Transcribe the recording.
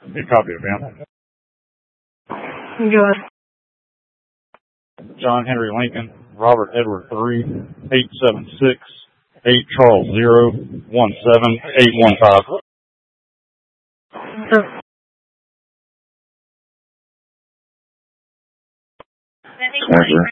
Good copy, event. Good. John Henry Lincoln, Robert Edward 3, 876, 8 Charles 0, 17, 815. Sir.